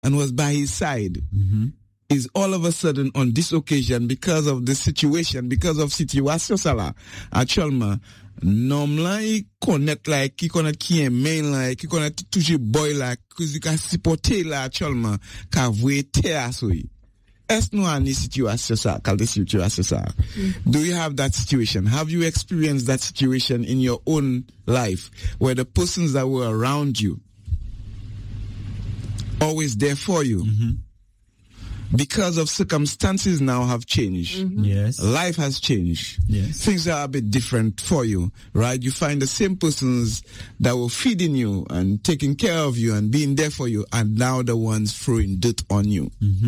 and was by his side is all of a sudden on this occasion, because of the situation, because of situation sala a chalma normally connect like qui connect qui main like qui connect toucher boy like cause you can supporter la chalma ka vwe te asoy. Est nou ani situation sa kalde situation sa. Do you have that situation? Have you experienced that situation in your own life where the persons that were around you always there for you? Because of circumstances now have changed. Yes. Life has changed. Yes. Things are a bit different for you, right? You find the same persons that were feeding you and taking care of you and being there for you are now the ones throwing dirt on you.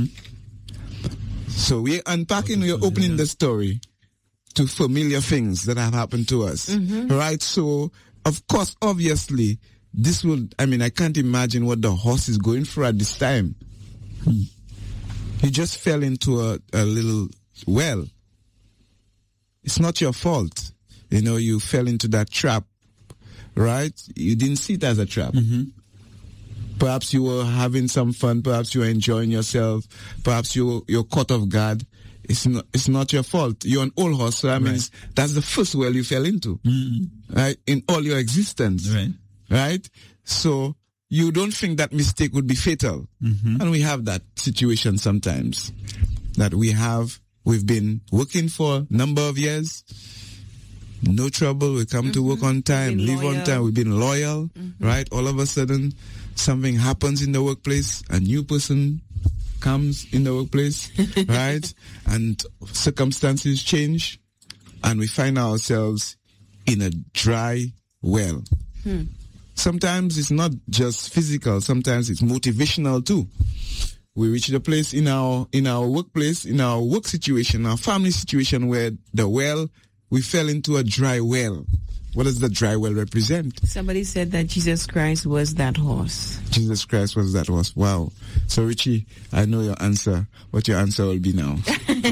So we're unpacking, we're opening the story to familiar things that have happened to us, right? So, of course, obviously, this will, I can't imagine what the horse is going through at this time. He just fell into a little well. It's not your fault. You know, you fell into that trap, right? You didn't see it as a trap. Perhaps you were having some fun. Perhaps you were enjoying yourself. Perhaps you're caught off guard. It's not your fault. You're an old horse, so that means that's the first well you fell into, right? In all your existence, right? So you don't think that mistake would be fatal. And we have that situation sometimes that we've been working for a number of years. No trouble. We come to work on time, leave on time. We've been loyal, right? All of a sudden, something happens in the workplace. A new person comes in the workplace, right? And circumstances change, and we find ourselves in a dry well. Sometimes it's not just physical. Sometimes it's motivational too. We reach the place in our workplace, in our work situation, our family situation, where we fell into a dry well. What does the dry well represent? Somebody said that Jesus Christ was that horse. Jesus Christ was that horse. Wow. So Richie, I know your answer. What your answer will be now.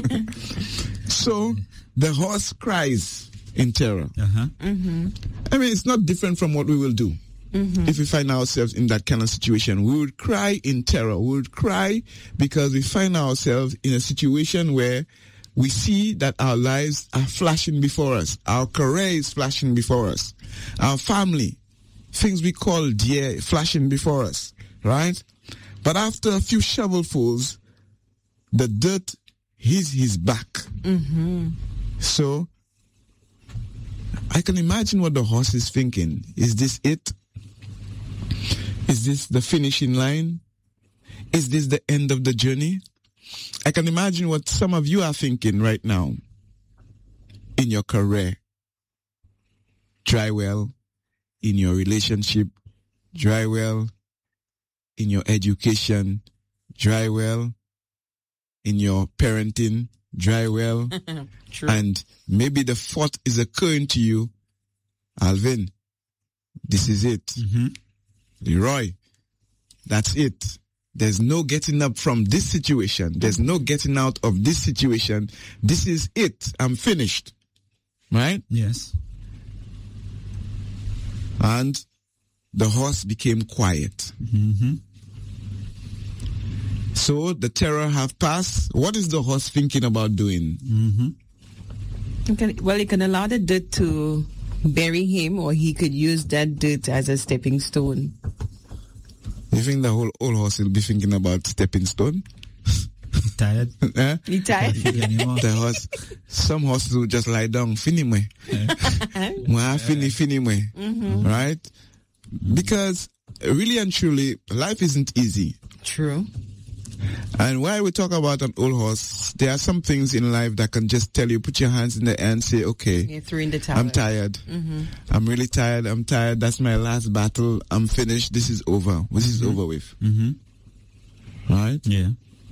So the horse cries in terror. It's not different from what we will do. If we find ourselves in that kind of situation, we would cry in terror. We would cry because we find ourselves in a situation where we see that our lives are flashing before us. Our career is flashing before us. Our family, things we call dear, flashing before us, right? But after a few shovelfuls, the dirt hits his back. So I can imagine what the horse is thinking. Is this it? Is this the finishing line? Is this the end of the journey? I can imagine what some of you are thinking right now in your career. Dry well in your relationship. Dry well in your education. Dry well in your parenting. Dry well. True. And maybe the thought is occurring to you, Alvin, this is it. Leroy, that's it. There's no getting up from this situation. There's no getting out of this situation. This is it. I'm finished. Right? Yes. And the horse became quiet. So the terror have passed. What is the horse thinking about doing? Well, he can allow the dirt to bury him, or he could use that dirt as a stepping stone. You think the whole old horse will be thinking about stepping stone? He's tired. He tired? The horse, some horses will just lie down, fini right? Because really and truly, life isn't easy. True. And while we talk about an old horse, there are some things in life that can just tell you, put your hands in the air and say, okay, you're through in the towel. I'm tired. I'm really tired. I'm tired. That's my last battle. I'm finished. This is over. This is over with. Right? Yeah.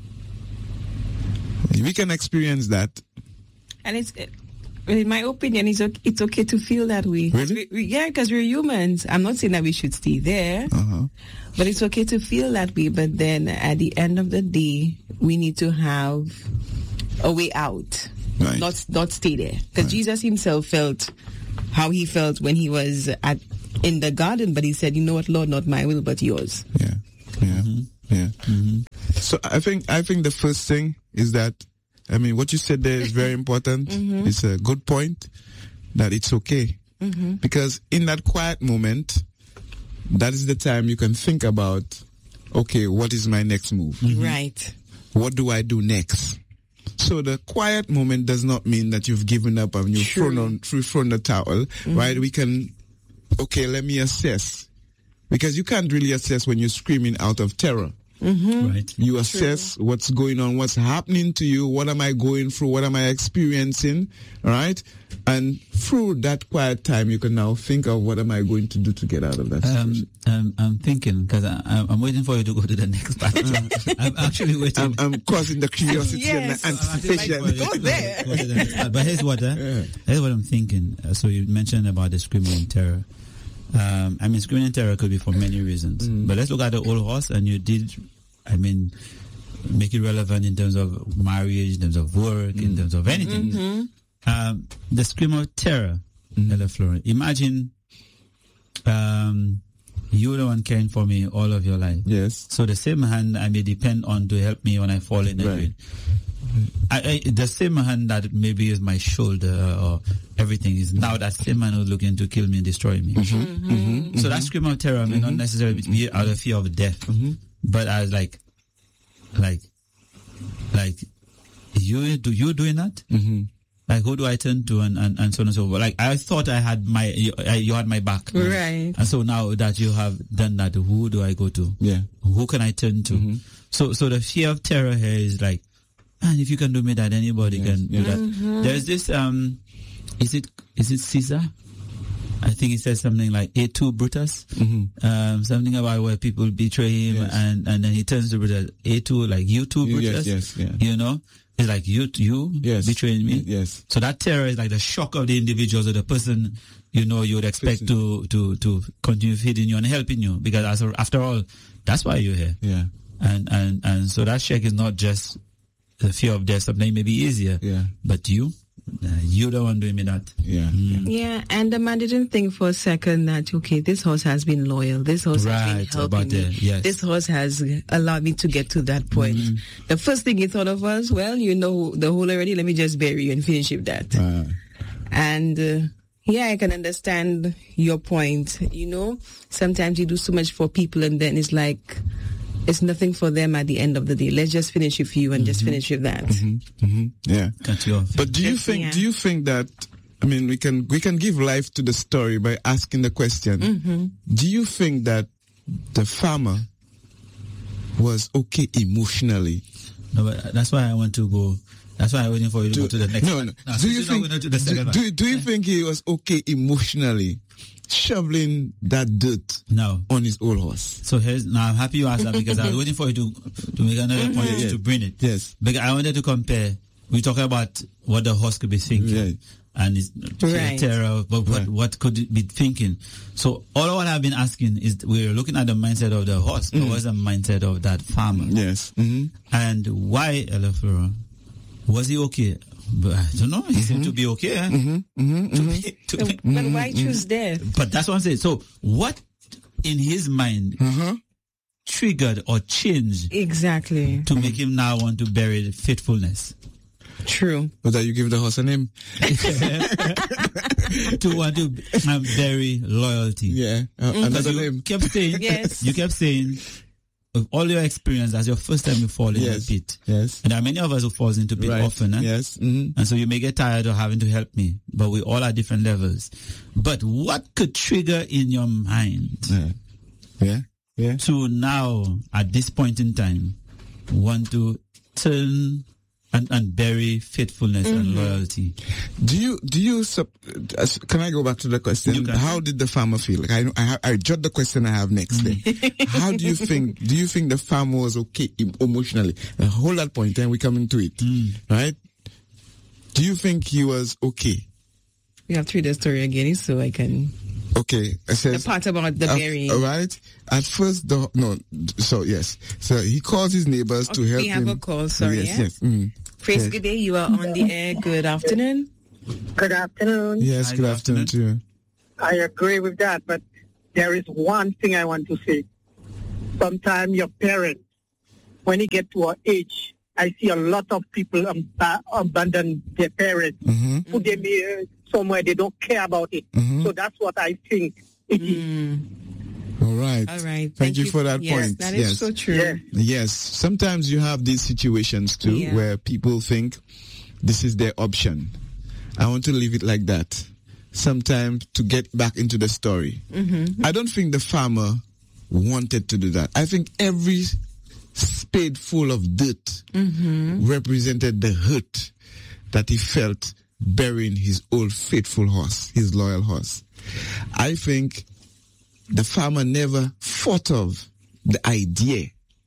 We can experience that. And in my opinion, it's okay to feel that way. Really? Yeah, because we're humans. I'm not saying that we should stay there, but it's okay to feel that way. But then at the end of the day, we need to have a way out, right. not stay there. Because Jesus himself felt how he felt when he was in the garden, but he said, "You know what, Lord, not my will, but yours." Yeah. Yeah. So I think the first thing is that, I mean, what you said there is very important. It's a good point that it's okay. Because in that quiet moment, that is the time you can think about, okay, what is my next move? Right. What do I do next? So the quiet moment does not mean that you've given up and you've thrown the towel, right? We can, okay, let me assess. Because you can't really assess when you're screaming out of terror. Right. You assess what's going on, what's happening to you, what am I going through, what am I experiencing, right? And through that quiet time, you can now think of what am I going to do to get out of that situation. I'm thinking, because I'm waiting for you to go to the next part. I'm actually waiting. I'm causing the curiosity and the anticipation. Go there. Go to the next part. But here's what I'm thinking. So you mentioned about the screaming terror. I mean, screaming terror could be for many reasons. But let's look at the old horse, and you did, I mean, make it relevant in terms of marriage, in terms of work, in terms of anything. The scream of terror, Ella Flora. Imagine you're the one caring for me all of your life. Yes. So the same hand I may depend on to help me when I fall in the drain. The same hand that maybe is my shoulder or everything is now that same man who's looking to kill me and destroy me. So that scream of terror may not necessarily be out of fear of death, but as like you doing that. Like, who do I turn to and so on and so forth. Like, I thought I had you had my back. Right. And so now that you have done that, who do I go to? Yeah. Who can I turn to? So the fear of terror here is like, man, if you can do me that, anybody can do that. There's this, is it Caesar? I think he says something like A2 Brutus. Something about where people betray him and then he turns to Brutus. A2, like U2 Brutus. You know? It's like you betraying me. Yes. So that terror is like the shock of the individuals or the person, you know, you would expect to continue feeding you and helping you, because after all, that's why you're here. Yeah. And so that shock is not just the fear of death. Something may be easier. Yeah. But you're the one doing me that. Yeah. Yeah, and the man didn't think for a second that, okay, this horse has been loyal. This horse has been helping me. Yes. This horse has allowed me to get to that point. The first thing he thought of was, well, you know the hole already, let me just bury you and finish with that. And I can understand your point. You know, sometimes you do so much for people and then it's like, it's nothing for them at the end of the day. Let's just finish with you and just finish with that. Yeah. Cut you off. But do you think that, I mean, we can give life to the story by asking the question, do you think that the farmer was okay emotionally? No, but that's why I want to go. That's why I'm waiting for you to go to the next one. No. Do you think he was okay emotionally shoveling that dirt on his old horse? So now I'm happy you asked that, because I was waiting for you to make another point to bring it. Yes. Because I wanted to compare. We talk about what the horse could be thinking. And it's terror, but what could it be thinking? So all what I've been asking is, we're looking at the mindset of the horse, but what's the mindset of that farmer? Yes. And why, Ella Flora? Was he okay? But I don't know. He seemed to be okay. But why choose death? But that's what I'm saying. So what in his mind triggered or changed exactly to make him now want to bury the faithfulness? True. But that you give the horse a name? To want to bury loyalty. Yeah. Another name. You kept saying, of all your experience, that's your first time you fall in the pit. Yes. And there are many of us who falls into pit often. Yes. And so you may get tired of having to help me, but we all are different levels. But what could trigger in your mind to now, at this point in time, want to turn and bury faithfulness and loyalty? Do you can I go back to the question? How did the farmer feel? Like I jot the question I have next then. How do you think the farmer was okay emotionally? Hold that point and we come into it. Right? Do you think he was okay? You have to read the story again so I can. Okay, it says the part about the burying. All right. At first, So he calls his neighbors to help him. We have a call. Sorry. Yes. Praise good day. You are on the air. Good afternoon. Good afternoon. Yes. Good afternoon to you. I agree with that, but there is one thing I want to say. Sometimes your parents when he get to our age, I see a lot of people abandon their parents, put them somewhere they don't care about it. So that's what I think it is. All right. Thank you for that yes, point. That is so true. Yeah. Yes. Sometimes you have these situations too where people think this is their option. I want to leave it like that. Sometimes to get back into the story. I don't think the farmer wanted to do that. I think every spade full of dirt represented the hurt that he felt burying his old faithful horse, his loyal horse. I think the farmer never thought of the idea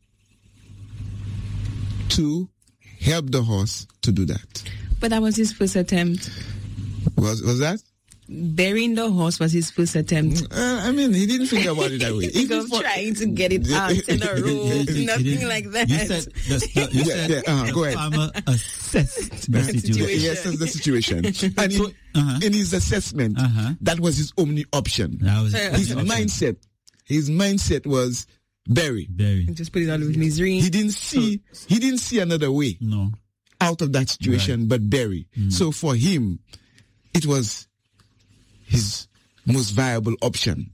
to help the horse to do that. But that was his first attempt. Was that? Burying the horse was his first attempt. I mean, he didn't think about it that way. He was trying to get it out in the road, nothing like that. You said go ahead. The farmer assessed the situation. He assessed the situation. And So, in his assessment, that was his only option. His mindset was bury. Just put it out of his misery. He didn't see another way out of that situation but bury. So for him, it was his most viable option.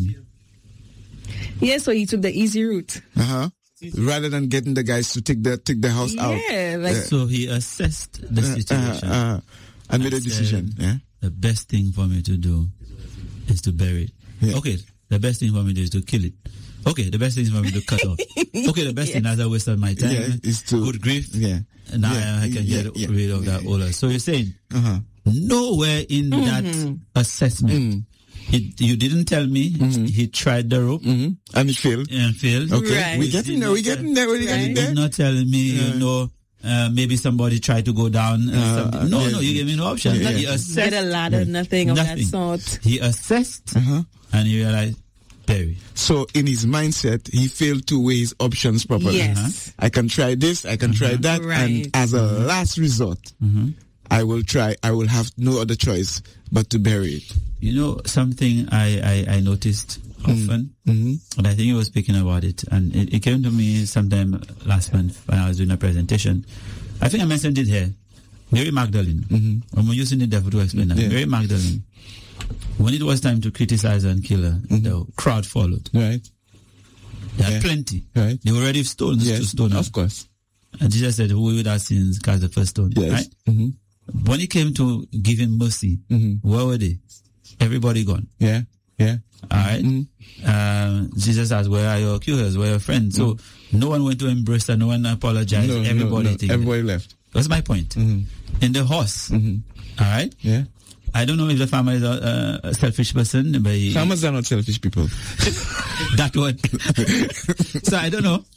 Yeah, so he took the easy route. Rather than getting the guys to take the house out. So he assessed the situation and made a decision. The best thing for me to do is to bury it. Okay, the best thing for me to do is to kill it. Okay, the best thing for me to cut off. Okay, the best thing as I wasted my time is to good grief. Now I can get rid of that older. So you're saying nowhere in that assessment. You didn't tell me he tried the rope and it failed. Okay, right. we getting there. You did not tell me, maybe somebody tried to go down. No, you gave me no option. He assessed. Get a ladder, nothing of that sort. He assessed and he realized, bury. So in his mindset, he failed to weigh his options properly. Yes. I can try this, I can try that, and as a last resort, I will have no other choice but to bury it. You know, something I noticed often, and I think you were speaking about it, and it came to me sometime last month when I was doing a presentation. I think I mentioned it here. Mary Magdalene. I'm using the devil to explain that. Mary Magdalene. When it was time to criticize and kill her, the crowd followed. Right. They had plenty. Right. They were ready stones to stone her. Of course. And Jesus said, who without sins cast the first stone. Yes. Right? When it came to giving mercy, where were they? Everybody gone. Yeah. All right. Jesus asked, where are your accusers? Where are your friends? So no one went to embrace her. No one apologized. Everybody left. That's my point. In the horse. All right. Yeah. I don't know if the farmer is a selfish person. But farmers are not selfish people. That one. So I don't know.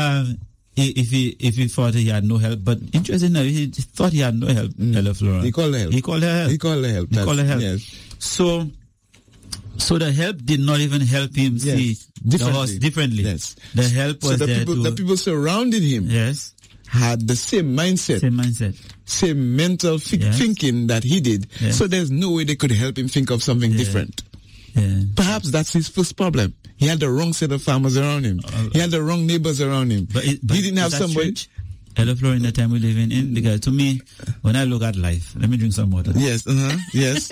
If he thought he had no help, but interestingly, he thought he had no help. Ella Flora. He called her help. He called her help. Yes. So the help did not even help him see the horse differently. Yes. The help was the people surrounding him. Yes. Had the same mindset. Same mental thinking that he did. Yes. So there's no way they could help him think of something different. Yeah. Perhaps that's his first problem. He had the wrong set of farmers around him. He had the wrong neighbors around him. But he didn't have somebody. Hello, Flora, in the time we live in, because to me, when I look at life, let me drink some water. Yes, yes.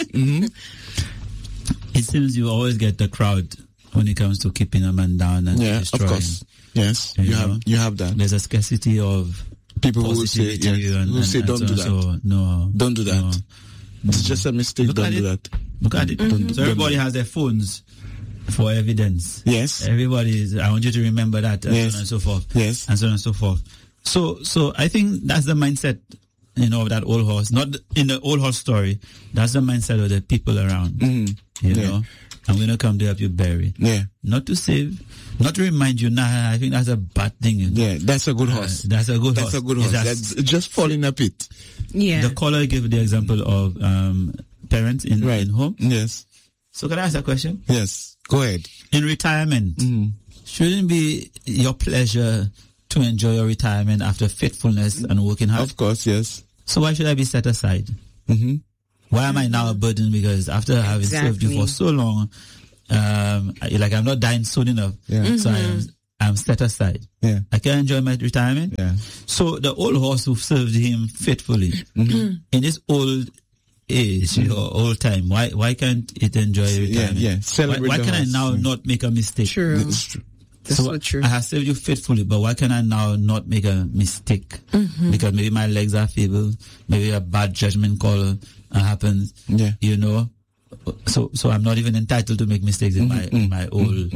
It seems you always get the crowd when it comes to keeping a man down and destroying. Of course. Yes, you have that. There's a scarcity of people who say, don't do that. So, no, don't do that. No. It's just a mistake. Don't do that. Look at it. So everybody has their phones for evidence. Yes. I want you to remember that, and so on and so forth. Yes. And so on and so forth. So I think that's the mindset, of that old horse. Not in the old horse story. That's the mindset of the people around. You know, I'm going to come to help you bury. Yeah. Not to save, not to remind you. Nah, I think that's a bad thing. Yeah, that's a good horse. That's a good horse. That's just falling a pit. Yeah. The caller gave the example of parents in home. Yes. So can I ask a question? Yes. Go ahead. In retirement, shouldn't it be your pleasure to enjoy your retirement after faithfulness and working hard? Of course, yes. So why should I be set aside? Why am I now a burden? Because after having served you for so long, I'm not dying soon enough. Yeah. So I'm set aside. Yeah. I can enjoy my retirement. Yeah. So the old horse who served him faithfully in his old age or old time, why can't it enjoy retirement? Why can I now not make a mistake? True. That's true. That's so true. I have served you faithfully, but why can I now not make a mistake? Because maybe my legs are feeble, maybe a bad judgment call happens. Yeah. You know, so I'm not even entitled to make mistakes in my old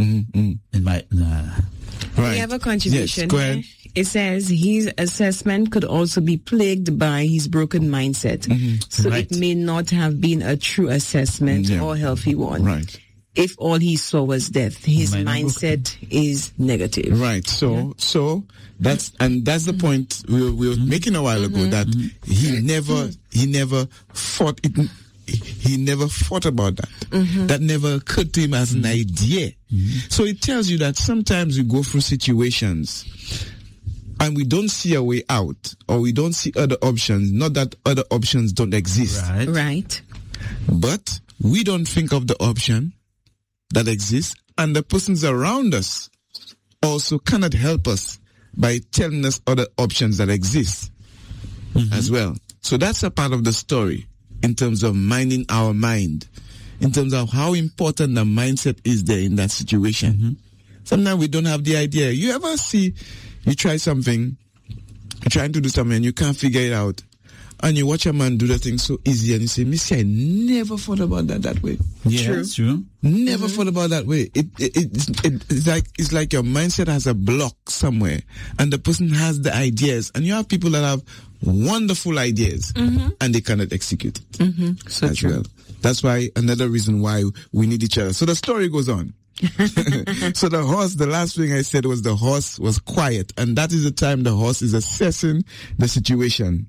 Right. We have a contribution. Yes, go ahead. It says his assessment could also be plagued by his broken mindset. So it may not have been a true assessment or healthy one. Right. If all he saw was death, his mindset is negative. Right. So that's the point we were making a while ago, that he never fought it. He never thought about that. That never occurred to him as an idea. So it tells you that sometimes we go through situations and we don't see a way out, or we don't see other options. Not that other options don't exist. Right. But we don't think of the option that exists, and the persons around us also cannot help us by telling us other options that exist as well. So that's a part of the story in terms of minding our mind, in terms of how important the mindset is there in that situation. Sometimes we don't have the idea. You ever see, you try something, you're trying to do something and you can't figure it out, and you watch a man do the thing so easy and you say, Missy, I never thought about that way. Yeah, that's true. Never thought about that way. It's like your mindset has a block somewhere and the person has the ideas, and you have people that have wonderful ideas and they cannot execute it So as true. well. That's why another reason why we need each other. So the story goes on. So the horse, the last thing I said was the horse was quiet, and that is the time the horse is assessing the situation.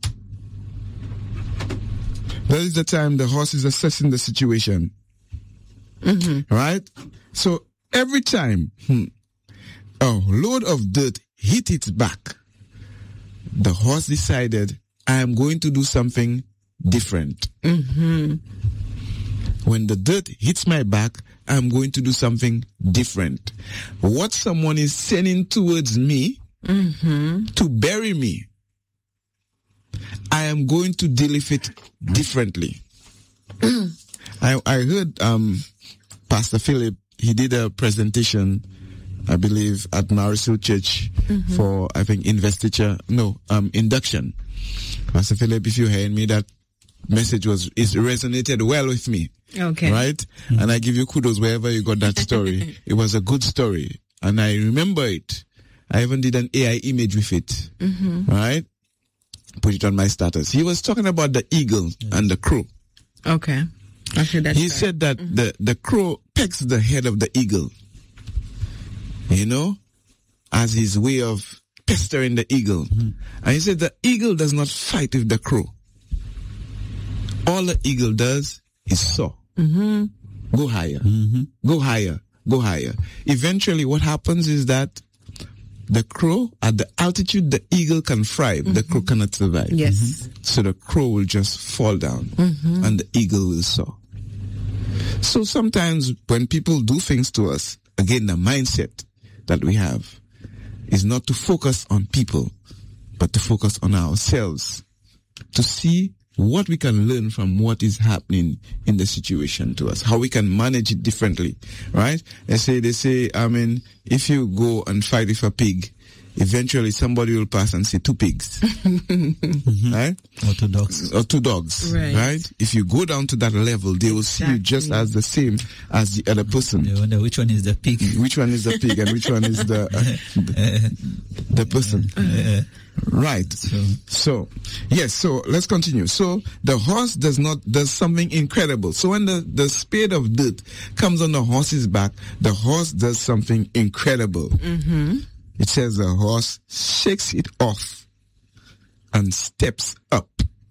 That is the time the horse is assessing the situation. Right? So every time a load of dirt hit its back, the horse decided, I am going to do something different. When the dirt hits my back, I'm going to do something different. What someone is sending towards me to bury me, I am going to deal with it differently. I heard Pastor Philip, he did a presentation, I believe, at Marisol Church for, I think, induction. Pastor Philip, if you heard me, that message resonated well with me. Okay. Right? And I give you kudos wherever you got that story. It was a good story. And I remember it. I even did an AI image with it. Right? Put it on my status. He was talking about the eagle and the crow. Okay. He said that the crow pecks the head of the eagle, as his way of pestering the eagle. And he said the eagle does not fight with the crow. All the eagle does is soar. Go higher. Go higher. Go higher. Eventually what happens is that the crow, at the altitude the eagle can thrive, the crow cannot survive. Yes. So the crow will just fall down and the eagle will soar. So sometimes when people do things to us, again, the mindset that we have is not to focus on people, but to focus on ourselves, to see what we can learn from what is happening in the situation to us, how we can manage it differently, right? They say, if you go and fight with a pig, eventually somebody will pass and say 2 pigs, right? Or 2 dogs. Or 2 dogs, right? If you go down to that level, they will see you just as the same as the other person. They wonder which one is the pig. Which one is the pig and which one is the person. Right. So let's continue. So the horse does something incredible. So when the spade of dirt comes on the horse's back, the horse does something incredible. It says the horse shakes it off and steps up.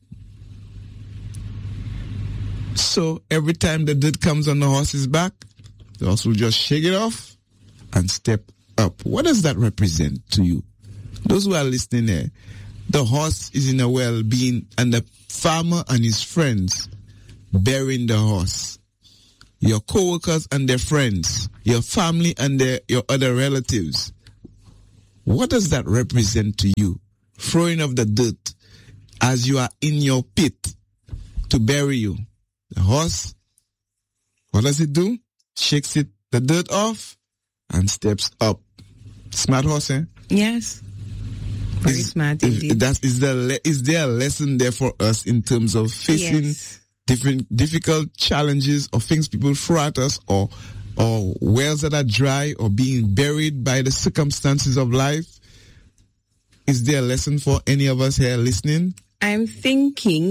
So every time the dirt comes on the horse's back, the horse will just shake it off and step up. What does that represent to you? Those who are listening there, the horse is in a well-being, and the farmer and his friends burying the horse your co-workers and their friends, your family and your other relatives. What does that represent to you? Throwing of the dirt as you are in your pit to bury you. The horse, what does it do? Shakes the dirt off and steps up. Smart horse, eh? Yes. Very smart indeed. Is there a lesson there for us in terms of facing different difficult challenges or things people throw at us, or wells that are dry, or being buried by the circumstances of life? Is there a lesson for any of us here listening? I'm thinking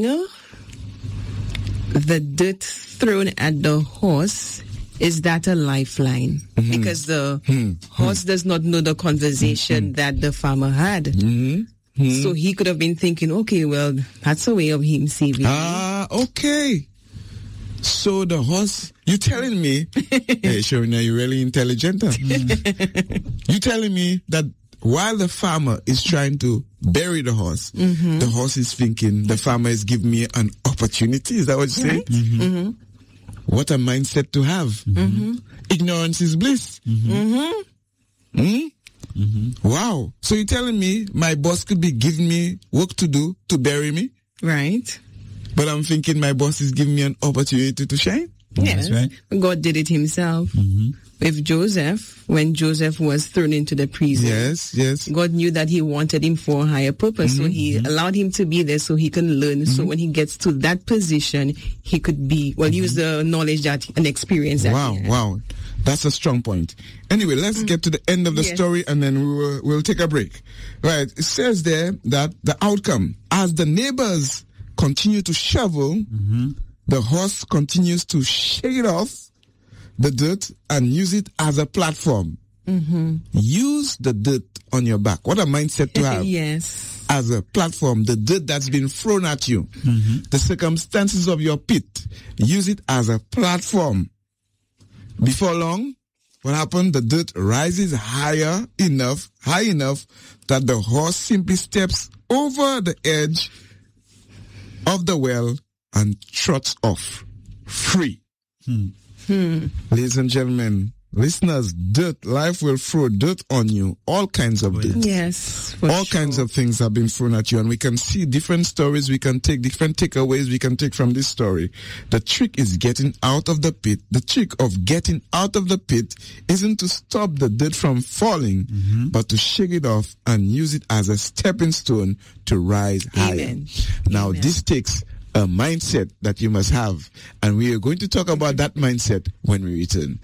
the dirt thrown at the horse, is that a lifeline? Mm-hmm. Because the horse does not know the conversation that the farmer had. Mm-hmm. So he could have been thinking, okay, well, that's a way of him saving me. Okay. So the horse, you telling me, hey, Sharina, you're really intelligent. Huh? You telling me that while the farmer is trying to bury the horse is thinking, the farmer is giving me an opportunity. Is that what you're saying? Right. Mm-hmm. What a mindset to have. Mm-hmm. Ignorance is bliss. Mm-hmm. Mm-hmm. Wow. So you're telling me my boss could be giving me work to do to bury me? Right. But I'm thinking my boss is giving me an opportunity to shine? Yes. That's right. God did it himself. Mm-hmm. With Joseph, when Joseph was thrown into the prison. Yes. God knew that he wanted him for a higher purpose, so he allowed him to be there so he can learn. So when he gets to that position, he could use the knowledge and experience that he had. Wow. That's a strong point. Anyway, let's get to the end of the story, and then we'll take a break. Right. It says there that the outcome, as the neighbors continue to shovel, the horse continues to shake it off the dirt and use it as a platform. Mm-hmm. Use the dirt on your back. What a mindset to have. Yes. As a platform, the dirt that's been thrown at you, the circumstances of your pit, use it as a platform. Before long, what happened? The dirt rises high enough that the horse simply steps over the edge of the well and trots off, free. Ladies and gentlemen, listeners, life will throw dirt on you, all kinds of dirt. Yes, all kinds of things have been thrown at you, and we can see different stories, we can take different takeaways we can take from this story. The trick is getting out of the pit. The trick of getting out of the pit isn't to stop the dirt from falling, but to shake it off and use it as a stepping stone to rise higher. Now, this takes a mindset that you must have, and we are going to talk about that mindset when we return.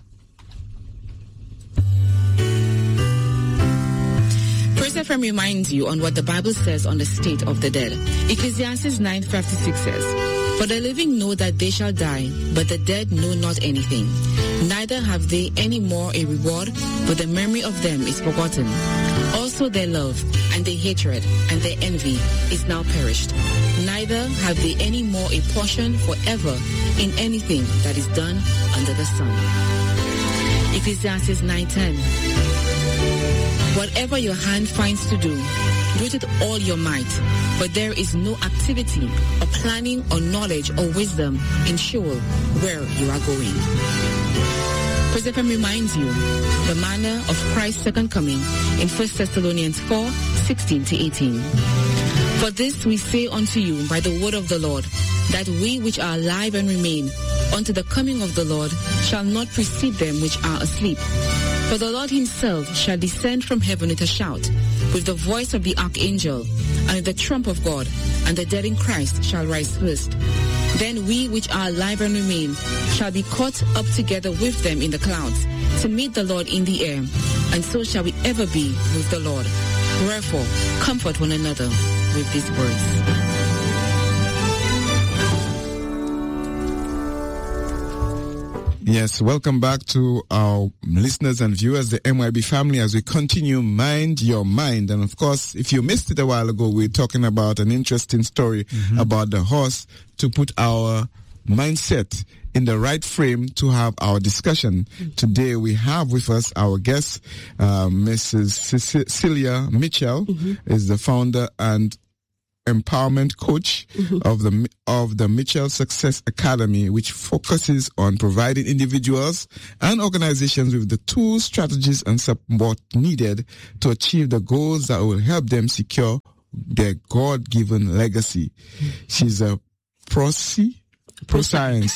Praise FM reminds you on what the Bible says on the state of the dead. Ecclesiastes 9:56 says, "For the living know that they shall die, but the dead know not anything. Neither have they any more a reward, for the memory of them is forgotten. Also their love, and their hatred, and their envy is now perished. Neither have they any more a portion forever in anything that is done under the sun." Ecclesiastes 9:10. "Whatever your hand finds to do, do it with all your might, but there is no activity or planning or knowledge or wisdom in Sheol where you are going." Praise FM reminds you the manner of Christ's second coming in 1 Thessalonians 4:16-18. "For this we say unto you by the word of the Lord, that we which are alive and remain unto the coming of the Lord shall not precede them which are asleep. For the Lord himself shall descend from heaven with a shout, with the voice of the archangel, and with the trump of God, and the dead in Christ shall rise first. Then we which are alive and remain shall be caught up together with them in the clouds, to meet the Lord in the air, and so shall we ever be with the Lord. Wherefore, comfort one another with these words." Yes, welcome back to our listeners and viewers, the MYB family, as we continue Mind Your Mind. And of course, if you missed it a while ago, we're talking about an interesting story about the horse, to put our mindset in the right frame to have our discussion. Today we have with us our guest, Mrs. Cecilia Mitchell, is the founder and empowerment coach of the Mitchell Success Academy, which focuses on providing individuals and organizations with the tools, strategies, and support needed to achieve the goals that will help them secure their God-given legacy. She's a ProScience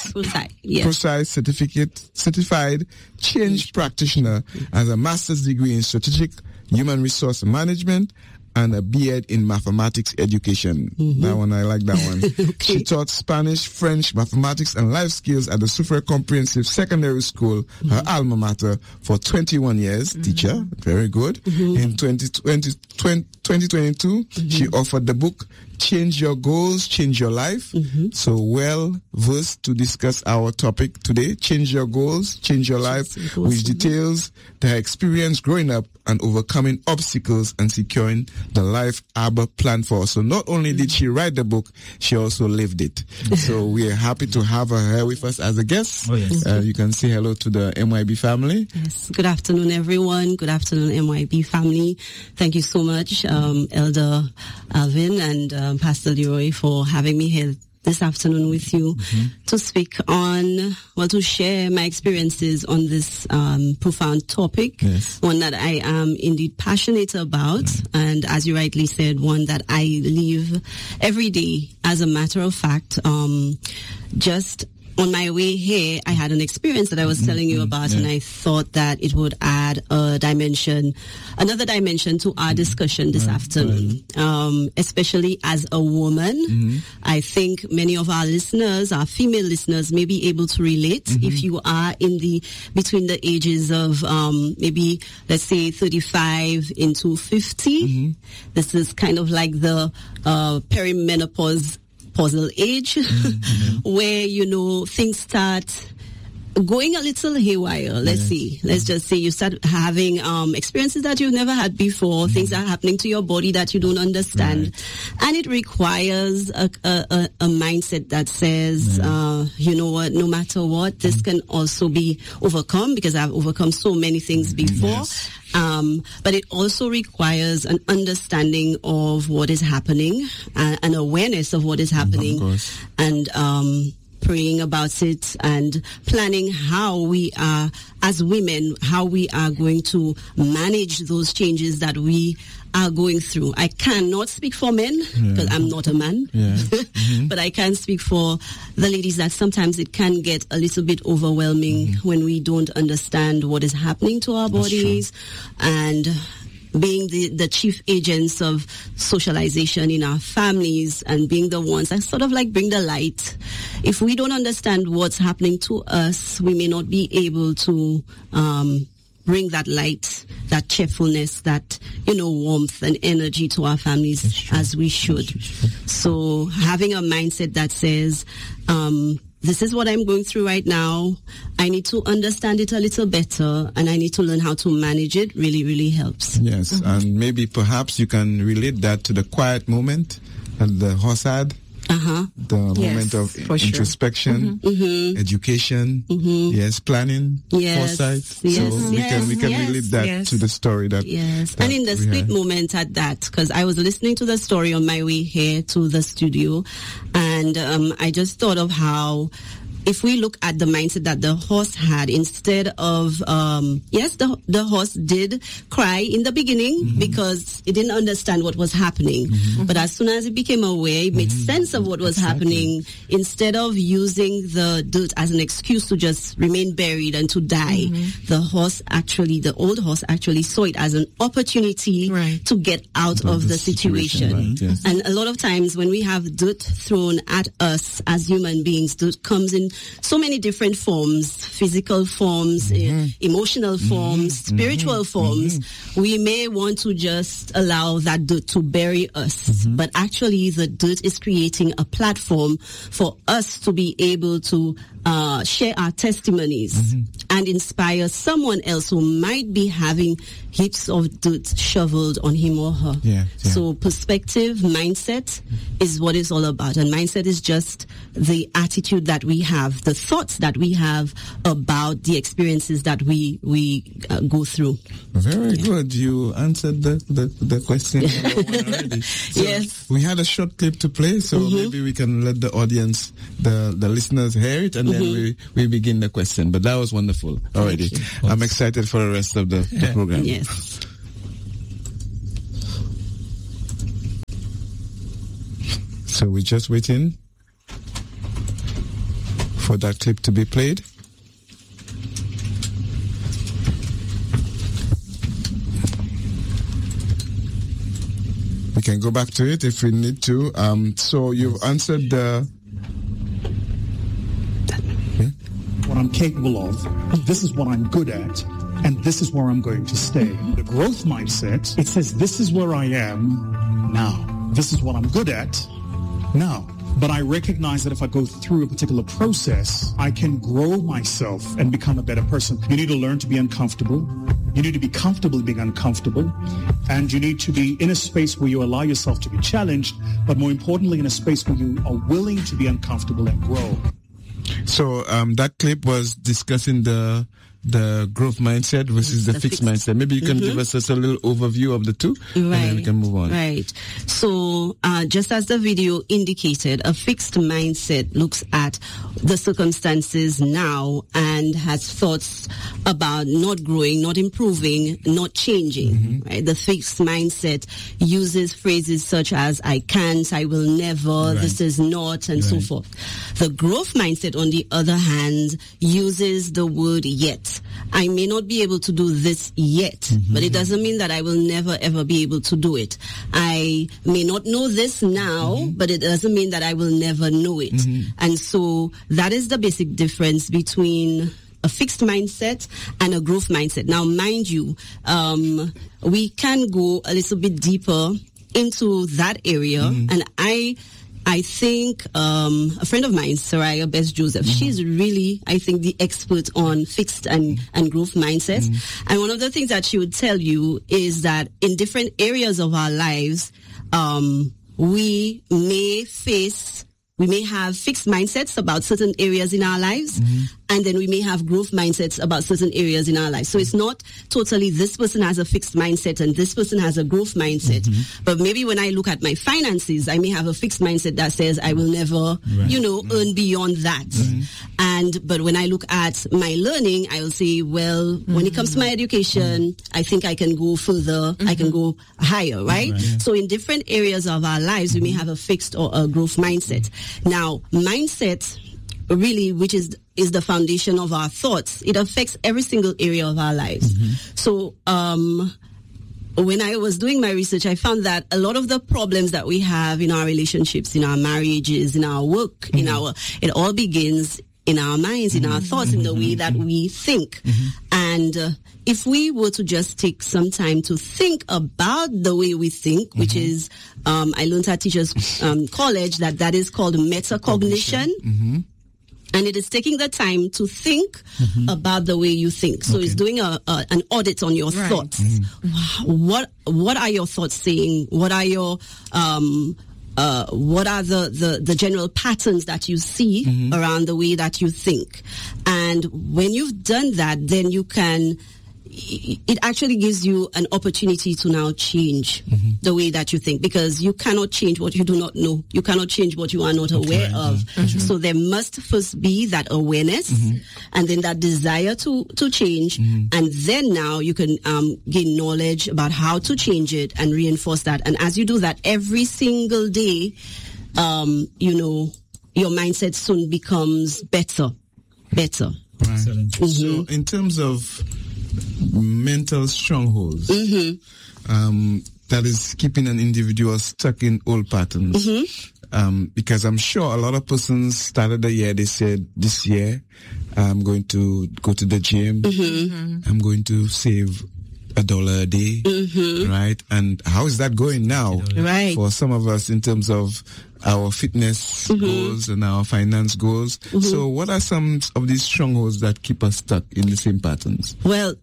certified change practitioner, has a master's degree in strategic human resource management and a B.Ed in mathematics education. That one, I like that one. Okay. She taught Spanish, French, mathematics, and life skills at the Soufriere Comprehensive Secondary School, her alma mater, for 21 years. Teacher, very good. In 2022, she offered the book, Change Your Goals, Change Your Life. So well versed to discuss our topic today, Change Your Goals, Change Your Life, which details her experience growing up and overcoming obstacles and securing the life Abba planned for us. So not only did she write the book, she also lived it. So we are happy to have her here with us as a guest. Oh, yes. You can say hello to the MYB family. Yes. Good afternoon, everyone. Good afternoon, MYB family. Thank you so much, Elder Alvin and Pastor Leroy, for having me here this afternoon with you to speak on, to share my experiences on this profound topic, one that I am indeed passionate about, and as you rightly said, one that I live every day. As a matter of fact, just on my way here, I had an experience that I was telling you about, and I thought that it would add another dimension to our discussion this afternoon. Especially as a woman, I think many of our listeners, our female listeners, may be able to relate. If you are between the ages of maybe, let's say, 35 into 50, this is kind of like the perimenopause puzzle age, where, things start going a little haywire. Let's just say you start having experiences that you've never had before. Things are happening to your body that you don't understand. And it requires a mindset that says, you know what, no matter what, this can also be overcome, because I've overcome so many things before. But it also requires an understanding of what is happening, an awareness of what is happening, and praying about it and planning how we are, as women, how we are going to manage those changes that we are going through. I cannot speak for men, because I'm not a man, but I can speak for the ladies that sometimes it can get a little bit overwhelming when we don't understand what is happening to our bodies, and being the chief agents of socialization in our families and being the ones that sort of like bring the light. If we don't understand what's happening to us, we may not be able to bring that light, that cheerfulness, that, warmth and energy to our families as we should. So having a mindset that says, this is what I'm going through right now, I need to understand it a little better, and I need to learn how to manage it, really, really helps. Yes, and maybe perhaps you can relate that to the quiet moment that the horse had. The moment of introspection, education, planning, foresight. So we can relate that to the story that. And in the split moment at that, because I was listening to the story on my way here to the studio, and I just thought of how, if we look at the mindset that the horse had, instead of, the horse did cry in the beginning because it didn't understand what was happening. But as soon as it became aware, it made sense of what was happening. Instead of using the dirt as an excuse to just remain buried and to die, the old horse actually saw it as an opportunity to get out of the situation. And a lot of times when we have dirt thrown at us as human beings, dirt comes in so many different forms, physical forms, emotional forms, spiritual forms. We may want to just allow that dirt to bury us, but actually the dirt is creating a platform for us to be able to share our testimonies and inspire someone else who might be having heaps of dirt shoveled on him or her. So perspective, mindset is what it's all about. And mindset is just the attitude that we have, the thoughts that we have about the experiences that we go through. Very good. You answered the question already. So yes. We had a short clip to play, so maybe we can let the audience, the listeners hear it, and then we begin the question. But that was wonderful already. I'm excited for the rest of the program. Yes. So we're just waiting for that clip to be played. We can go back to it if we need to. So you've answered what I'm capable of. This is what I'm good at. And this is where I'm going to stay. The growth mindset, it says this is where I am now. This is what I'm good at now. But I recognize that if I go through a particular process, I can grow myself and become a better person. You need to learn to be uncomfortable. You need to be comfortable being uncomfortable. And you need to be in a space where you allow yourself to be challenged, but more importantly, in a space where you are willing to be uncomfortable and grow. So that clip was discussing the growth mindset versus the fixed mindset. Maybe you can give us just a little overview of the two, and then we can move on. Right. So just as the video indicated, a fixed mindset looks at the circumstances now and has thoughts about not growing, not improving, not changing. Right? The fixed mindset uses phrases such as I can't, I will never, this is not, and so forth. The growth mindset, on the other hand, uses the word yet. I may not be able to do this yet, but it doesn't mean that I will never ever be able to do it. I may not know this now, but it doesn't mean that I will never know it. And so that is the basic difference between a fixed mindset and a growth mindset. Now, mind you, we can go a little bit deeper into that area, and I think a friend of mine, Soraya Bess Joseph, she's really, I think, the expert on fixed and growth mindsets. And one of the things that she would tell you is that in different areas of our lives, we may have fixed mindsets about certain areas in our lives, and then we may have growth mindsets about certain areas in our lives. So it's not totally this person has a fixed mindset and this person has a growth mindset. But maybe when I look at my finances, I may have a fixed mindset that says I will never, earn beyond that. But when I look at my learning, I will say, well, when it comes to my education, I think I can go further, I can go higher, right? So in different areas of our lives, we may have a fixed or a growth mindset. Now, mindset, really, which is the foundation of our thoughts, it affects every single area of our lives. So, when I was doing my research, I found that a lot of the problems that we have in our relationships, in our marriages, in our work, it all begins in our minds, in our thoughts, in the way that we think. And if we were to just take some time to think about the way we think, which is, I learned at Teachers College that is called metacognition. And it is taking the time to think about the way you think. So it's doing an audit on your thoughts. What are your thoughts saying? What are your what are the general patterns that you see around the way that you think? And when you've done that, then you can, it actually gives you an opportunity to now change the way that you think, because you cannot change what you do not know. You cannot change what you are not aware of. So there must first be that awareness and then that desire to change. And then now you can gain knowledge about how to change it and reinforce that. And as you do that every single day, your mindset soon becomes better. Right. So in terms of mental strongholds, that is keeping an individual stuck in old patterns. Because I'm sure a lot of persons started the year, they said, this year I'm going to go to the gym, I'm going to save $1 a day, right? And how is that going now? Right. For some of us in terms of our fitness goals and our finance goals. So what are some of these strongholds that keep us stuck in the same patterns? Well,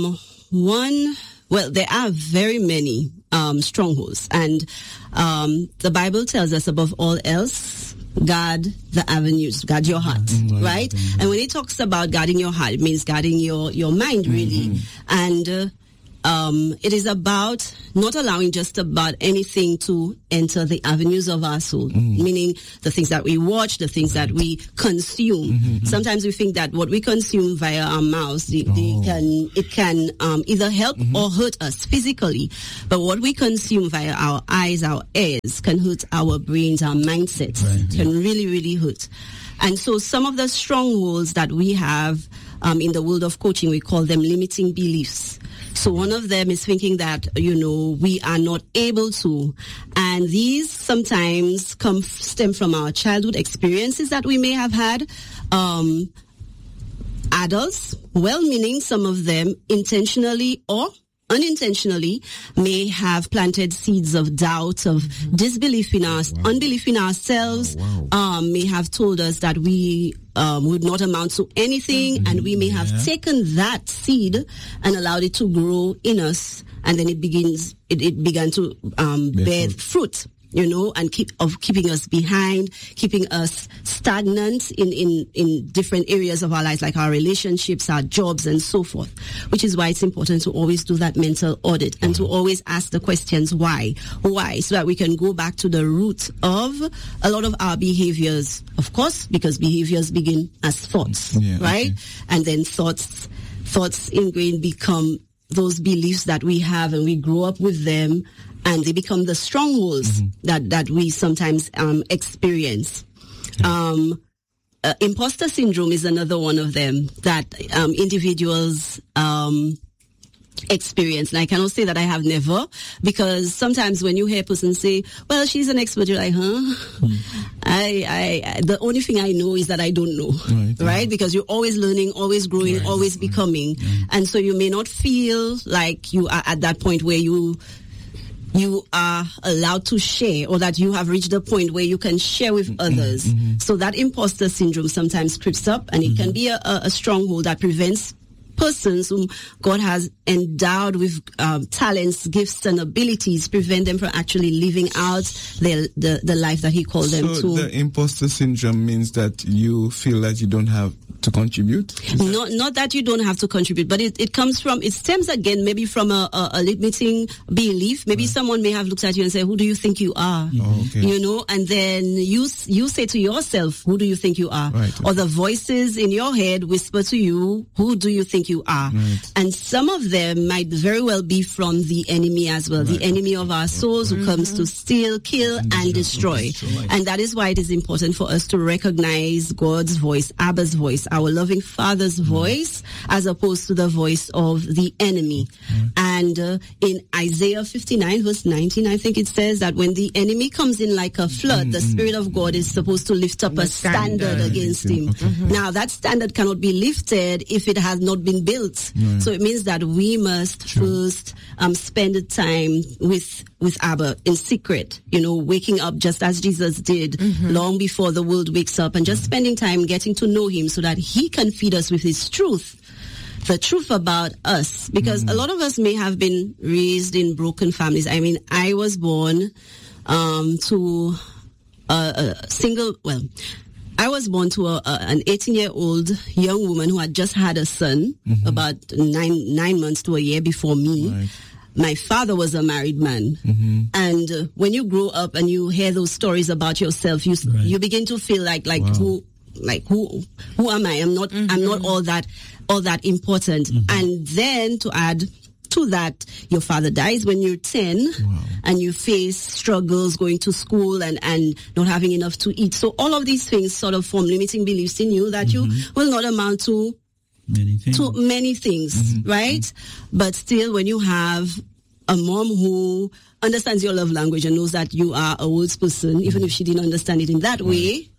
there are very many strongholds, and the Bible tells us above all else, guard the avenues, guard your heart, right? And when it talks about guarding your heart, it means guarding your mind, really. And it is about not allowing just about anything to enter the avenues of our soul, meaning the things that we watch, the things that we consume. Sometimes we think that what we consume via our mouths, it can either help or hurt us physically. But what we consume via our eyes, our ears, can hurt our brains, our mindsets, can really, really hurt. And so some of the strongholds that we have in the world of coaching, we call them limiting beliefs. So one of them is thinking that, we are not able to. And these sometimes stem from our childhood experiences that we may have had. Adults, well-meaning, some of them intentionally or unintentionally may have planted seeds of doubt, of disbelief in us, unbelief in ourselves, may have told us that we would not amount to anything, and we may have taken that seed and allowed it to grow in us, and then it began to bear fruit. And keeping us behind, keeping us stagnant in different areas of our lives, like our relationships, our jobs, and so forth. Which is why it's important to always do that mental audit and to always ask the questions why, so that we can go back to the root of a lot of our behaviors. Of course, because behaviors begin as thoughts, right? And then thoughts ingrained become those beliefs that we have, and we grow up with them. And they become the strongholds that we sometimes experience. Imposter syndrome is another one of them that individuals experience. And I cannot say that I have never, because sometimes when you hear a person say, well, she's an expert, you're like, the only thing I know is that I don't know, right? Because you're always learning, always growing, always becoming. And so you may not feel like you are at that point where you are allowed to share, or that you have reached a point where you can share with others. So that imposter syndrome sometimes creeps up, and it can be a stronghold that prevents persons whom God has endowed with talents, gifts, and abilities, prevent them from actually living out the life that He called them to. So the imposter syndrome means that you feel that you don't have to contribute? Not that you don't have to contribute, but it stems again maybe from a limiting belief. Maybe someone may have looked at you and said, who do you think you are? And then you say to yourself, who do you think you are? Or the voices in your head whisper to you, who do you think you are? And some of them might very well be from the enemy as well, the enemy of our souls, who comes to steal, kill, and destroy. And that is why it is important for us to recognize God's voice, Abba's voice, our loving Father's voice, as opposed to the voice of the enemy. And in Isaiah 59 verse 19, I think it says that when the enemy comes in like a flood, the Spirit of God is supposed to lift up a standard against him. Now that standard cannot be lifted if it has not been built. So it means that we must first spend time with Abba in secret, waking up just as Jesus did long before the world wakes up, and just spending time getting to know Him so that He can feed us with His truth, the truth about us. Because a lot of us may have been raised in broken families. I mean, I was born to I was born to an 18-year-old young woman who had just had a son about 9 months to a year before me. My father was a married man. And when you grow up and you hear those stories about yourself, you begin to feel like who am I? I'm not all that important. And then to add to that, your father dies when you're 10, and you face struggles going to school and not having enough to eat. So all of these things sort of form limiting beliefs in you that you will not amount to many things, right? But still, when you have a mom who understands your love language and knows that you are a words person, even if she didn't understand it in that way,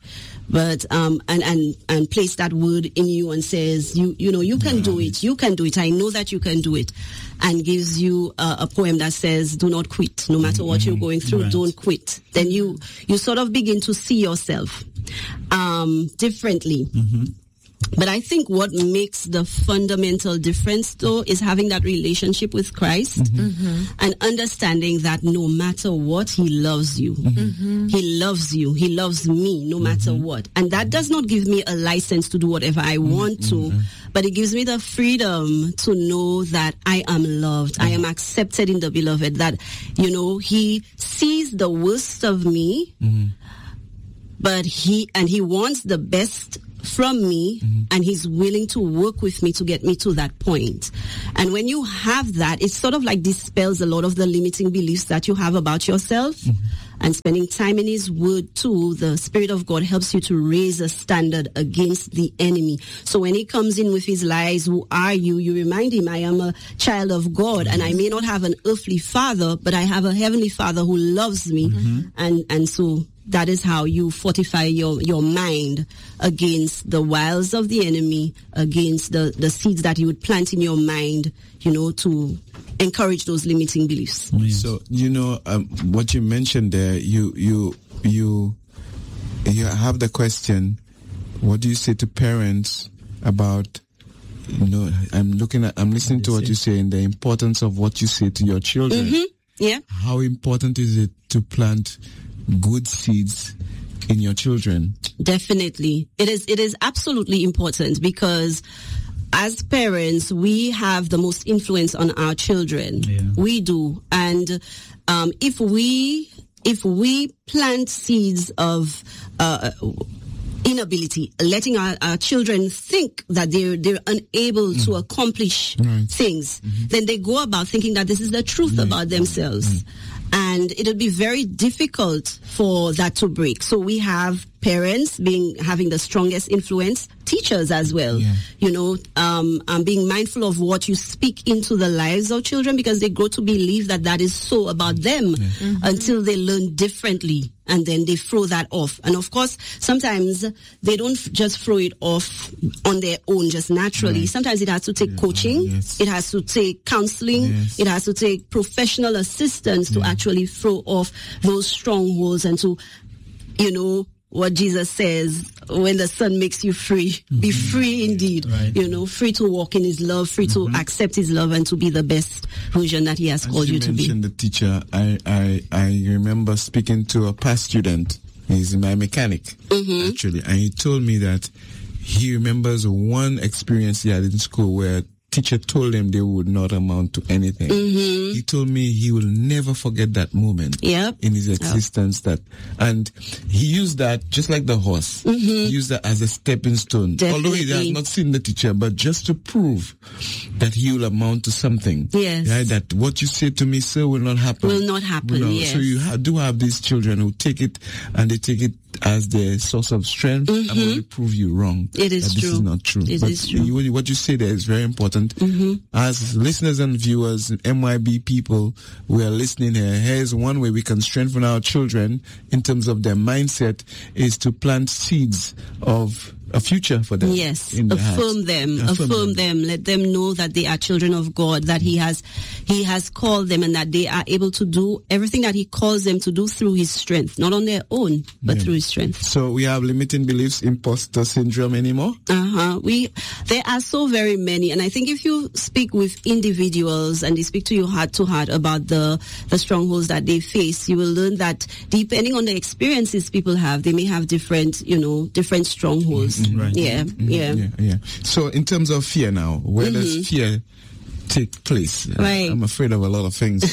but and place that word in you and says, you can do it. You can do it. I know that you can do it. And gives you a poem that says, do not quit. No matter what you're going through, don't quit. Then you sort of begin to see yourself differently. But I think what makes the fundamental difference, though, is having that relationship with Christ and understanding that no matter what, He loves you. He loves you. He loves me no matter what. And that does not give me a license to do whatever I want to, but it gives me the freedom to know that I am loved. I am accepted in the beloved, that, He sees the worst of me, but He wants the best from me, and He's willing to work with me to get me to that point. And when you have that, it sort of like dispels a lot of the limiting beliefs that you have about yourself. And spending time in His Word too, the Spirit of God helps you to raise a standard against the enemy. So when he comes in with his lies, who are you? You remind him, I am a child of God, and I may not have an earthly father, but I have a heavenly Father who loves me. And so that is how you fortify your mind against the wiles of the enemy, against the seeds that he would plant in your mind, to encourage those limiting beliefs. So, what you mentioned there, you have the question, what do you say to parents about, I'm listening to what you say, and the importance of what you say to your children. Yeah. How important is it to plant good seeds in your children? Definitely. It is absolutely important, because as parents, we have the most influence on our children. Yeah. We do. And if we plant seeds of inability, letting our children think that they're unable to accomplish things, then they go about thinking that this is the truth about themselves. And it'll be very difficult for that to break. So we have parents having the strongest influence, teachers as well. Being mindful of what you speak into the lives of children, because they grow to believe that is so about them until they learn differently, and then they throw that off. And of course, sometimes they don't just throw it off on their own, just naturally. Sometimes it has to take coaching, it has to take counseling, it has to take professional assistance to actually throw off those strongholds, and to, what Jesus says, when the Son makes you free, be free indeed. Free to walk in His love, free to accept His love, and to be the best version that He has called you to be. The teacher, I remember speaking to a past student. He's my mechanic, actually, and he told me that he remembers one experience he had in school where teacher told him they would not amount to anything. He told me he will never forget that moment in his existence. And he used that just like the horse. He used that as a stepping stone. Definitely. Although he has not seen the teacher, but just to prove that he will amount to something. Yes. Right? That what you say to me, sir, will not happen. Will not happen, yes. So you do have these children who take it, and they take it as their source of strength. I'm going to prove you wrong. It is true. This is not true. It is true. What you say there is very important. As listeners and viewers, MYB people, we are listening here. Here's one way we can strengthen our children in terms of their mindset, is to plant seeds of a future for them. Yes, affirm them. Let them know that they are children of God, that He has called them, and that they are able to do everything that He calls them to do through His strength, not on their own, but through His strength. So we have limiting beliefs, imposter syndrome anymore? There are so very many, and I think if you speak with individuals and they speak to you heart to heart about the strongholds that they face, you will learn that depending on the experiences people have, they may have different strongholds. Right. Yeah. So in terms of fear now, where does fear take place? Right. I'm afraid of a lot of things.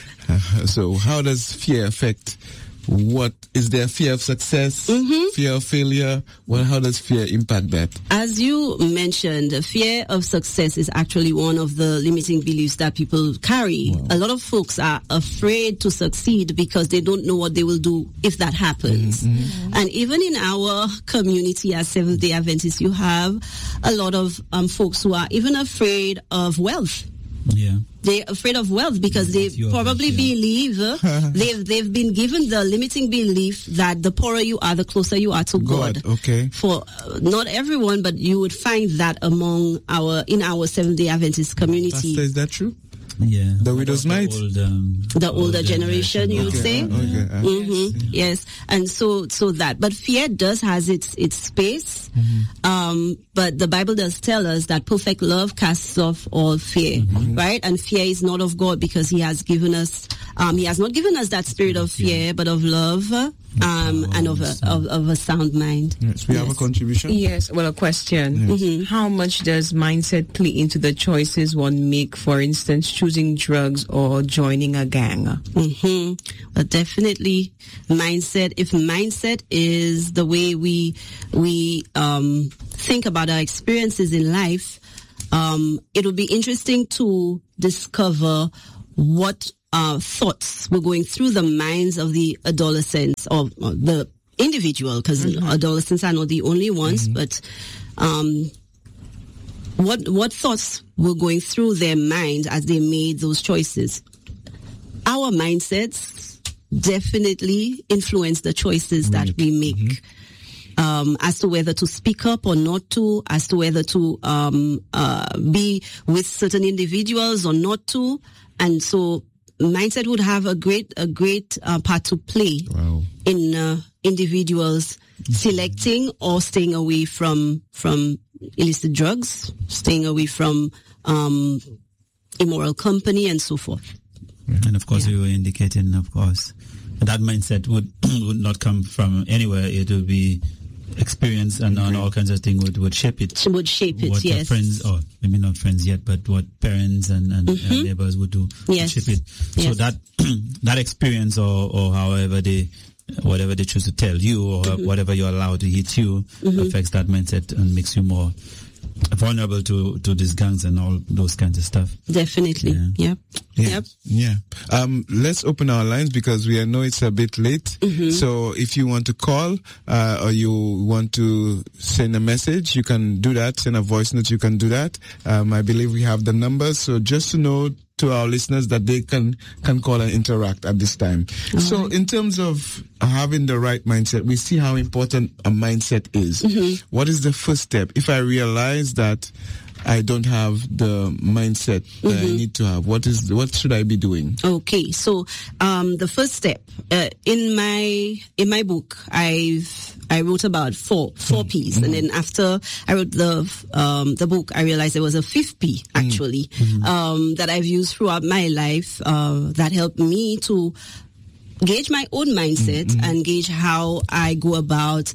So how does fear affect? What is there? Fear of success, fear of failure? How does fear impact that? As you mentioned, fear of success is actually one of the limiting beliefs that people carry. Wow. A lot of folks are afraid to succeed because they don't know what they will do if that happens. And even in our community as Seventh-day Adventists, you have a lot of folks who are even afraid of wealth. They're afraid of wealth because they probably believe they've been given the limiting belief that the poorer you are, the closer you are to God. Okay. For not everyone, but you would find that in our Seventh-day Adventist community. Pastor, is that true? Yeah. The widow's mite? The older generation, you would say? Okay. Yes. And so that. But fear does has its space. But the Bible does tell us that perfect love casts off all fear, right? And fear is not of God because he has given us, he has not given us that spirit of fear, but of love, and of a sound mind. Yes. We have a contribution? Yes. Well, a question. Yes. How much does mindset play into the choices one make, for instance, choosing drugs or joining a gang? But definitely mindset. If mindset is the way we think about our experiences in life, it will be interesting to discover what thoughts were going through the minds of the adolescents or the individual, because adolescents are not the only ones, but what thoughts were going through their minds as they made those choices. Our mindsets definitely influence the choices that we make. As to whether to speak up or not to, as to whether to be with certain individuals or not to. And so mindset would have a great part to play in individuals selecting or staying away from illicit drugs, staying away from immoral company, and so forth. And of course, we were indicating, of course, that mindset would not come from anywhere. It would be experience and all kinds of things would shape it. Would shape it, what yes. Friends, or maybe not friends yet, but what parents and neighbors would do, yes. would shape it. So that experience or however whatever they choose to tell you or whatever you're allowed to hit you affects that mindset and makes you more vulnerable to these gangs and all those kinds of stuff. Definitely. Yep. Let's open our lines because we know it's a bit late. So if you want to call or you want to send a message, you can do that. Send a voice note, you can do that. I believe we have the numbers. So just to know to our listeners that they can call and interact at this time. So in terms of having the right mindset, we see how important a mindset is. What is the first step? If I realize that I don't have the mindset that I need to have, what should I be doing? Okay, so the first step in my book, I wrote about four P's, and then after I wrote the book, I realized there was a fifth P actually that I've used throughout my life that helped me to gauge my own mindset and gauge how I go about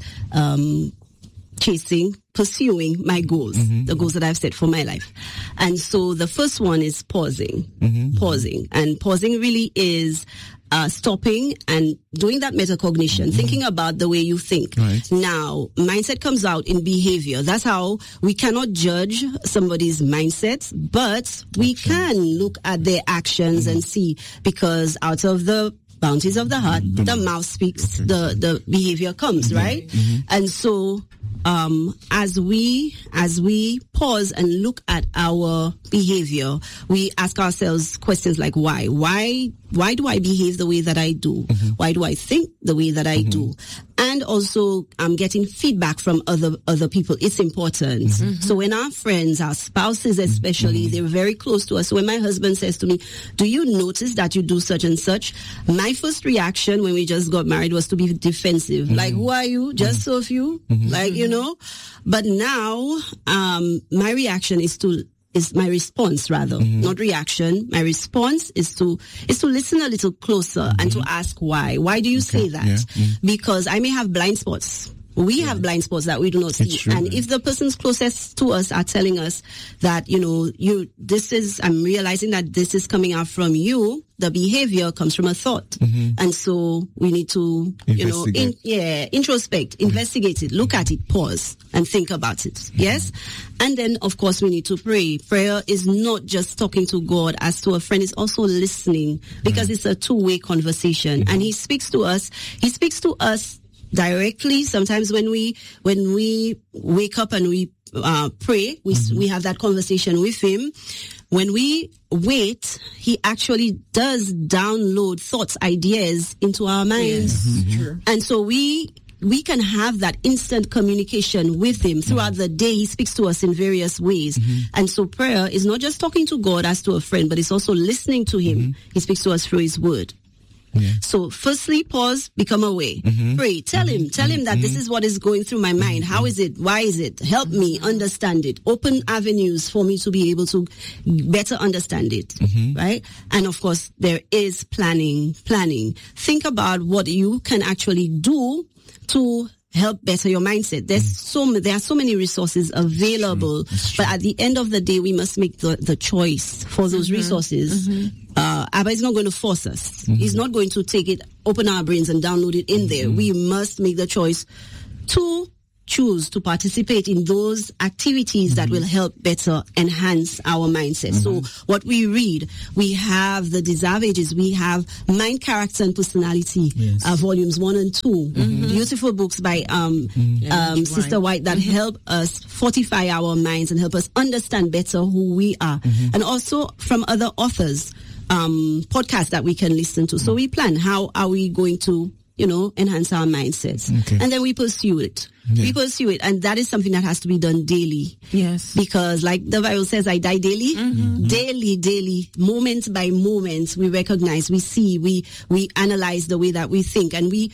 pursuing my goals, the goals that I've set for my life. And so the first one is pausing. And pausing really is stopping and doing that metacognition, thinking about the way you think. Right. Now, mindset comes out in behavior. That's how we cannot judge somebody's mindset, but we can look at their actions and see, because out of the bounties of the heart, the mouth speaks, the behavior comes, right? And so as we pause and look at our behavior, we ask ourselves questions like why do I behave the way that I do? Why do I think the way that I do? And also I'm getting feedback from other people. It's important. So when our friends, our spouses especially, they're very close to us. So when my husband says to me, do you notice that you do such and such? My first reaction when we just got married was to be defensive. Like, who are you? Just so few? Like, you know? But now, my reaction is my response rather, not reaction. My response is to listen a little closer and to ask why. Why do you say that? Because I may have blind spots. We have blind spots that we do not see. And if the persons closest to us are telling us that, I'm realizing that this is coming out from you, the behavior comes from a thought. And so we need to, introspect, investigate it, look at it, pause, and think about it. Yes? And then, of course, we need to pray. Prayer is not just talking to God as to a friend, it's also listening, because it's a two-way conversation. And He speaks to us directly. Sometimes when we wake up and we pray, we have that conversation with Him. when we wait, he actually does download thoughts, ideas into our minds. Yes, true. And so we can have that instant communication with him throughout the day. He speaks to us in various ways. And so prayer is not just talking to God as to a friend, but it's also listening to him. He speaks to us through his word. Yeah. So firstly, pause, become aware. Pray, tell him that this is what is going through my mind. How is it? Why is it? Help me understand it. Open avenues for me to be able to better understand it. Right? And of course, there is planning. Think about what you can actually do to help better your mindset. There are so many resources available, but at the end of the day, we must make the choice for those resources. Abba is not going to force us. He's not going to take it, open our brains and download it in there. We must make the choice to choose to participate in those activities that will help better enhance our mindset. So what we read, we have the Desire Ages, we have Mind, Character and Personality, volumes 1 and 2. Beautiful books by Sister White that help us fortify our minds and help us understand better who we are. And also from other authors, podcasts that we can listen to. So we plan, how are we going to enhance our mindsets. And then we pursue it. We pursue it. And that is something that has to be done daily. Yes. Because like the Bible says, I die daily. Daily, moment by moment, we recognize, we see, we analyze the way that we think. And we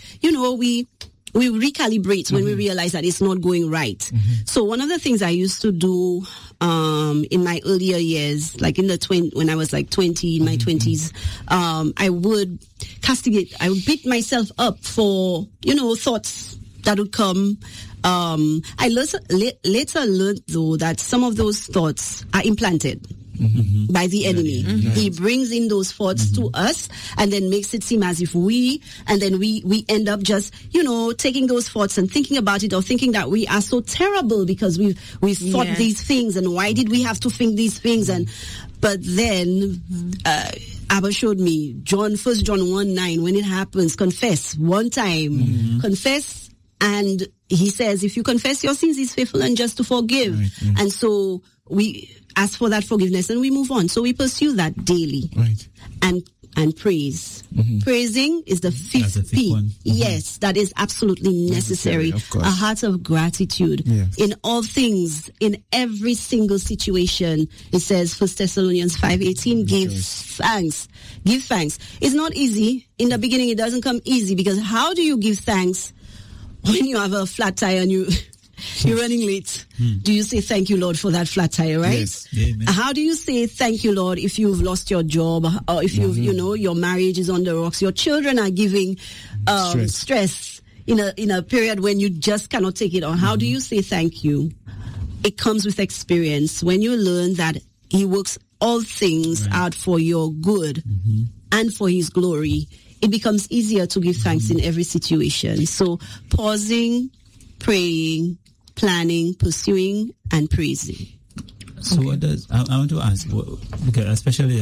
recalibrate when we realize that it's not going right. So one of the things I used to do in my earlier years, like when I was like 20, in my 20s, I would castigate, I would beat myself up for, thoughts that would come. I later learned, though, that some of those thoughts are implanted by the enemy. He brings in those thoughts to us and then makes it seem as if we end up just, taking those thoughts and thinking about it, or thinking that we are so terrible because we've thought these things, and why did we have to think these things? But then Abba showed me 1 John 1:9, when it happens, confess one time, confess, and he says, if you confess your sins, he's faithful and just to forgive. And so we ask for that forgiveness and we move on. So we pursue that daily. And praise. Praising is the fifth P. Yes, that is absolutely necessary. A heart of gratitude in all things, in every single situation. It says, 1 Thessalonians 5:18, give thanks. Give thanks. It's not easy. In the beginning, it doesn't come easy, because how do you give thanks when you have a flat tire and you're running late? Do you say thank you, Lord, for that flat tire, right? Yes. Amen. How do you say thank you, Lord, if you've lost your job, or if your marriage is on the rocks, your children are giving stress in a period when you just cannot take it on? How do you say thank you? It comes with experience. When you learn that he works all things out for your good and for his glory, it becomes easier to give thanks in every situation. So pausing, praying, planning, pursuing, and praising. So what does, I want to ask, okay, especially,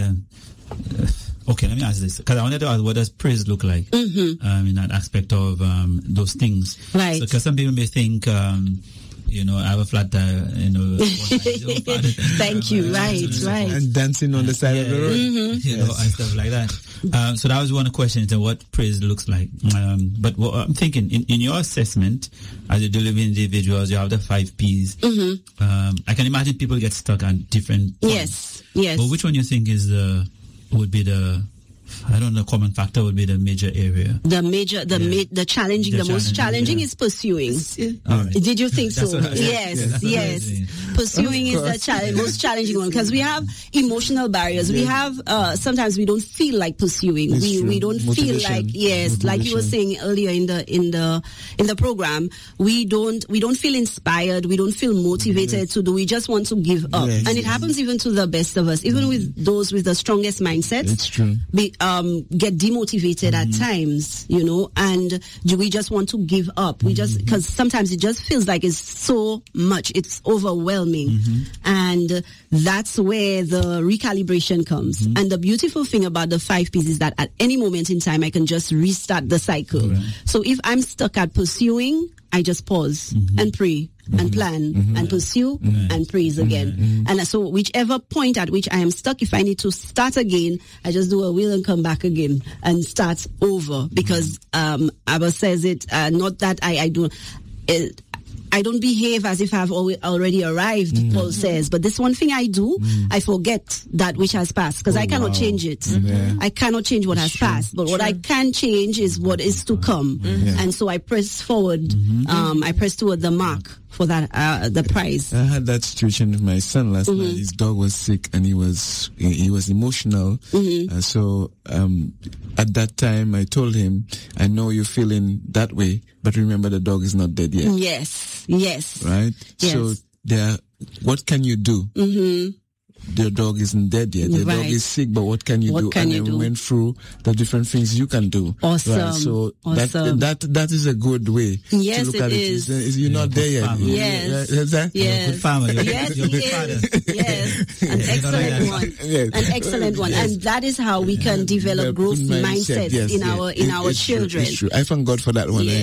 okay, let me ask this, because I wanted to ask, what does praise look like in that aspect of those things? Right. Because some people may think, I have a flat tire, Thank you, right. And dancing on the side of the road. And stuff like that. So that was one question, what praise looks like. But what I'm thinking, in your assessment, as you deal with individuals, you have the 5 Ps. I can imagine people get stuck at different points. Yes. But which one you think would be the common factor would be the major area? The most challenging is pursuing. Right. Did you think so? Yes. Pursuing is the most challenging one, because we have emotional barriers. We have, sometimes we don't feel like pursuing. We don't feel like, like you were saying earlier in the program, we don't feel inspired. We don't feel motivated to do. We just want to give up. And it happens even to the best of us, even with those with the strongest mindsets. It's true. Get demotivated at times, and we just want to give up. We just, because sometimes it just feels like it's so much, it's overwhelming. And that's where the recalibration comes. And the beautiful thing about the 5 Ps is that at any moment in time, I can just restart the cycle. So if I'm stuck at pursuing, I just pause and pray and plan and pursue and praise again. And so whichever point at which I am stuck, if I need to start again, I just do a will and come back again and start over, because Abba says it, not that I don't behave as if I've already arrived, Paul says. But this one thing I do, I forget that which has passed, because I cannot change it. I cannot change what has passed. But what I can change is what is to come. And so I press forward. I press toward the mark for that, the prize. I had that situation with my son last night. His dog was sick and he was emotional. So at that time I told him, I know you're feeling that way, but remember the dog is not dead yet. Yes. Right? Yes. So what can you do? The dog isn't dead yet. The dog is sick, but what can you do? And then we went through the different things you can do. Awesome. Right? So that is a good way to look at it. You're not there yet. Yes. Yes. Good farmer. Yes, he is. Yes. An excellent one. Yes. An excellent one. And that is how we can develop growth mindset in our children. It's true. I thank God for that one. Yes.